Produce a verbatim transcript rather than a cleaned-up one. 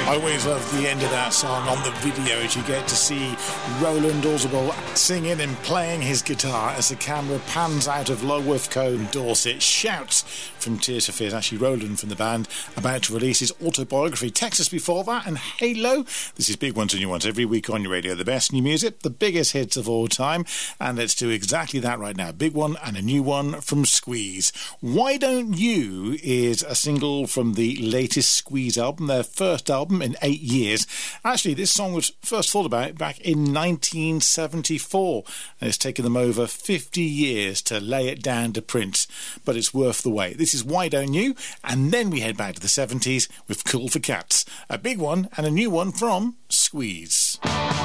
I always love the end of that song on the video as you get to see Roland Ausable singing and playing his guitar as the camera pans out of Lulworth Cone, Dorset. Shouts from Tears for Fears, actually Roland from the band, about to release his autobiography. Texas before that, and Halo. This is Big Ones and New Ones every week on your radio. The best new music, the biggest hits of all time, and let's do exactly that right now. Big one and a new one from Squeeze. Why Don't You is a single from the latest Squeeze album, their first album in eight years. Actually, this song was first thought about back in nineteen seventy-four, and it's taken them over fifty years to lay it down to print, but it's worth the wait. This is Why Don't You, and then we head back to the seventies with Cool for Cats, a big one and a new one from Squeeze.